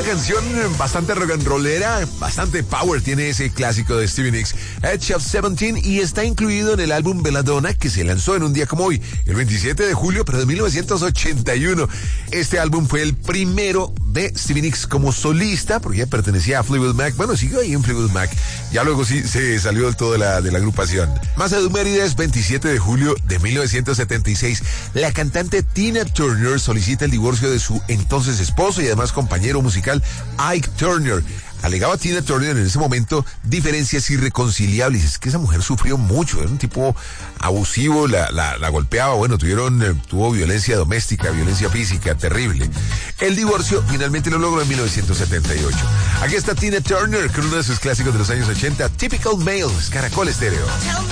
canción bastante rock and rollera, bastante power tiene ese clásico de Stevie Nicks, Edge of 17, y está incluido en el álbum Belladonna, que se lanzó en un día como hoy, el 27 de julio, pero de 1981. Este álbum fue el primero de Stevie Nicks como solista, porque ya pertenecía a Fleetwood Mac. Bueno, siguió ahí en Fleetwood Mac. Ya luego sí se salió del todo de la agrupación. Más efemérides, 27 de julio de 1976. La cantante Tina Turner solicita el divorcio de su entonces esposo y además compañero musical Ike Turner. Alegaba Tina Turner en ese momento diferencias irreconciliables. Es que esa mujer sufrió mucho, era un tipo abusivo, la golpeaba, bueno, tuvo violencia doméstica, violencia física, terrible. El divorcio finalmente lo logró en 1978. Aquí está Tina Turner con uno de sus clásicos de los años 80, Typical Male, Caracol Estéreo.